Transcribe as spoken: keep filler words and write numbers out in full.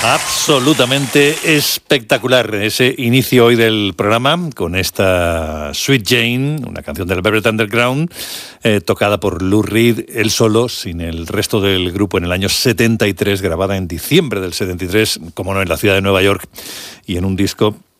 Absolutamente espectacular ese inicio hoy del programa con esta Sweet Jane, una canción del Velvet Underground, eh, tocada por Lou Reed, él solo, sin el resto del grupo, en el año setenta y tres, grabada en diciembre del setenta y tres, como no, en la ciudad de Nueva York, y en un disco